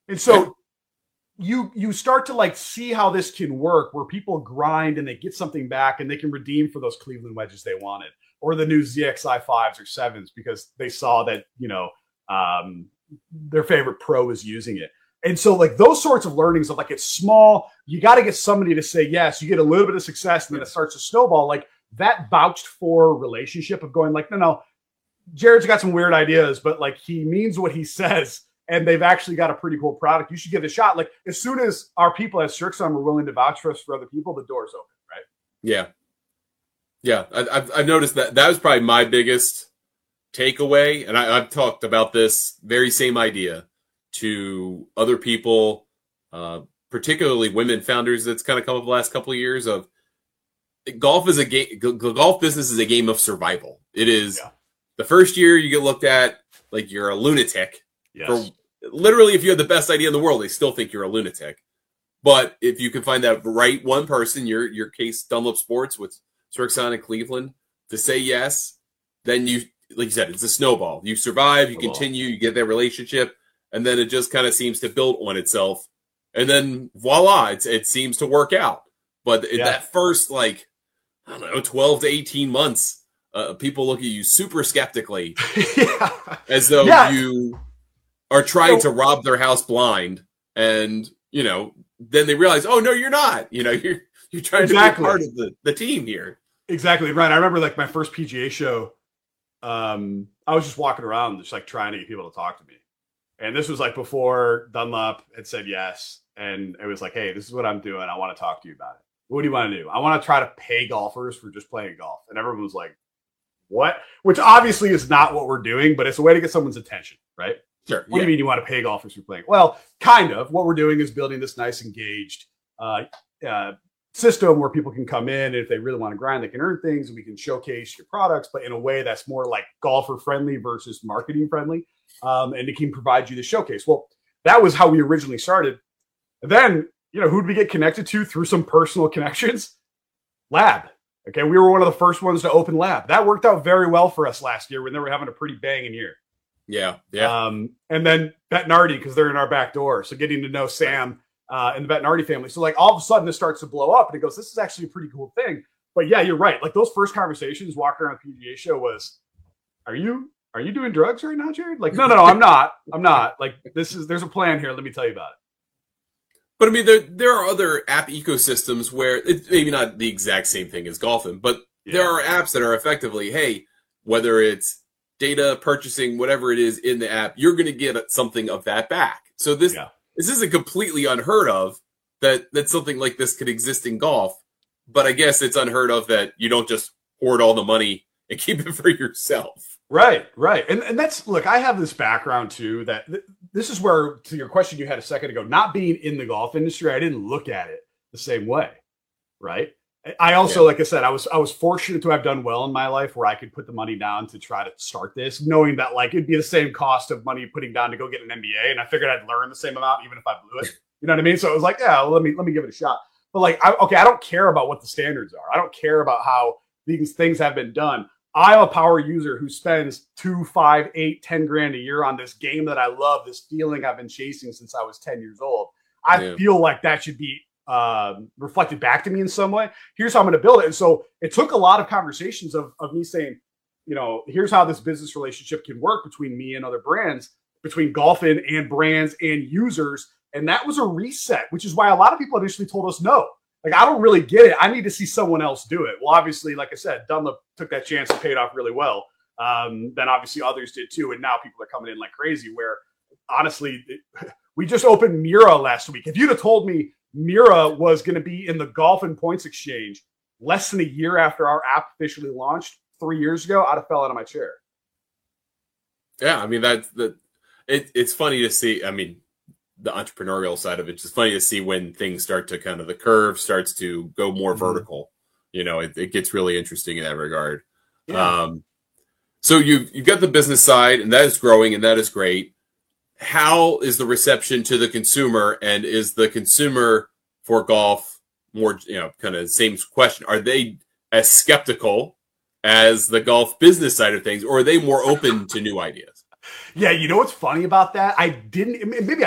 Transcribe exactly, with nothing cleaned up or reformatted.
And so you you start to like see how this can work, where people grind and they get something back and they can redeem for those Cleveland wedges they wanted, or the new Z X I fives or sevens because they saw that, you know, um, their favorite pro was using it. And so like those sorts of learnings of like, it's small, you got to get somebody to say yes, you get a little bit of success and then it starts to snowball. Like that vouched for relationship of going like, no, no, Jared's got some weird ideas, but like he means what he says. And they've actually got a pretty cool product. You should give it a shot. Like as soon as our people at Srixon were willing to vouch for us for other people, the door's open, right? Yeah. Yeah. I, I've, I've noticed that that was probably my biggest takeaway. And I, I've talked about this very same idea to other people, uh, particularly women founders that's kind of come up the last couple of years of golf is a game. Golf business is a game of survival. It is yeah. The first year you get looked at like you're a lunatic. Yes. For literally, if you have the best idea in the world, they still think you're a lunatic. But if you can find that right one person, your your case Dunlop Sports with Srixon in Cleveland, to say yes, then you, like you said, it's a snowball. You survive, you snowball. Continue, you get that relationship, and then it just kind of seems to build on itself. And then voila, it's, it seems to work out. But yeah. that first, like, I don't know, twelve to eighteen months, uh, people look at you super skeptically yeah. as though yeah. you are trying so, to rob their house blind, and you know, then they realize, oh no, you're not. You know, you're you're trying exactly. to be part of the, the team here. Exactly, right. I remember like my first P G A show. Um, I was just walking around, just like trying to get people to talk to me, and this was like before Dunlop had said yes, and it was like, hey, this is what I'm doing. I want to talk to you about it. What do you want to do? I want to try to pay golfers for just playing golf, and everyone was like, what? Which obviously is not what we're doing, but it's a way to get someone's attention, right? Sure. What yeah. do you mean you want to pay golfers for playing? Well, kind of. What we're doing is building this nice engaged uh, uh, system where people can come in, and if they really want to grind, they can earn things, and we can showcase your products, but in a way that's more like golfer friendly versus marketing friendly, um, and it can provide you the showcase. Well, that was how we originally started. And then, you know, who did we get connected to through some personal connections? Lab. Okay, we were one of the first ones to open Lab. That worked out very well for us last year when they were having a pretty banging year. Yeah, yeah. Um, and then Bettinardi, because they're in our back door. So getting to know Sam uh, and the Bettinardi family. So like all of a sudden this starts to blow up and it goes, this is actually a pretty cool thing. But yeah, you're right. Like those first conversations walking around the P G A show was, are you are you doing drugs right now, Jared? Like, no, no, no, I'm not. I'm not. Like this is, there's a plan here. Let me tell you about it. But I mean, there there are other app ecosystems where it's maybe not the exact same thing as golfing, but yeah. there are apps that are effectively, hey, whether it's data purchasing, whatever it is in the app, you're going to get something of that back. So this yeah. this isn't completely unheard of that that something like this could exist in golf, but I guess it's unheard of that you don't just hoard all the money and keep it for yourself. Right, right. And and that's, look, I have this background too, that th- this is where, to your question you had a second ago, not being in the golf industry, I didn't look at it the same way, right? I also, yeah. like I said, I was I was fortunate to have done well in my life where I could put the money down to try to start this, knowing that like it'd be the same cost of money putting down to go get an M B A, and I figured I'd learn the same amount even if I blew it. You know what I mean? So it was like, yeah, well, let me let me give it a shot. But like, I, okay, I don't care about what the standards are. I don't care about how these things have been done. I'm a power user who spends two, five, eight, ten grand a year on this game that I love, this feeling I've been chasing since I was ten years old. I yeah. feel like that should be um, reflected back to me in some way. Here's how I'm going to build it. And so it took a lot of conversations of, of me saying, you know, here's how this business relationship can work between me and other brands, between golfing and brands and users. And that was a reset, which is why a lot of people initially told us no. Like, I don't really get it. I need to see someone else do it. Well, obviously, like I said, Dunlop took that chance and paid off really well. Um, then obviously others did too. And now people are coming in like crazy, where honestly, it, we just opened Mira last week. If you'd have told me Mira was going to be in the Golf and Points Exchange less than a year after our app officially launched three years ago, I'd have fell out of my chair. Yeah. I mean, that's the, it, it's funny to see. I mean, the entrepreneurial side of it, it's just funny to see when things start to kind of, the curve starts to go more mm-hmm. vertical. You know, it, it gets really interesting in that regard. Yeah. Um, so you've, you've got the business side, and that is growing, and that is great. How is the reception to the consumer, and is the consumer for golf more, you know, kind of same question? Are they as skeptical as the golf business side of things, or are they more open to new ideas? Yeah. You know what's funny about that? I didn't, maybe